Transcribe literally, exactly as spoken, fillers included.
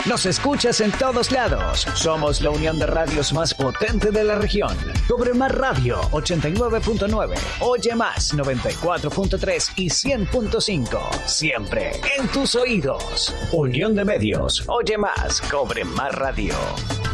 Nos escuchas en todos lados. Somos la unión de radios más potente de la región. Cobre Más Radio ochenta y nueve punto nueve, Oye Más noventa y cuatro punto tres y cien punto cinco. Siempre en tus oídos. Unión de Medios. Oye Más. Cobre Más Radio.